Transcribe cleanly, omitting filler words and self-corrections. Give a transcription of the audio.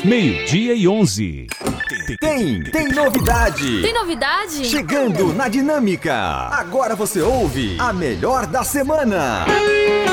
12:11. Tem novidade! Tem novidade? Chegando na Dinâmica! Agora você ouve a melhor da semana!